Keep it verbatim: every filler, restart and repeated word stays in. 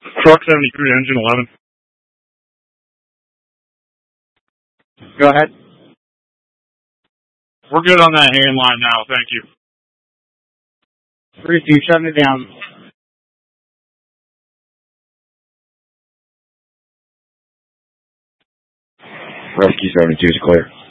Truck seventy-three, engine eleven. Go ahead. We're good on that hand line now, thank you. three two, shutting it down. Rescue seventy-two is clear.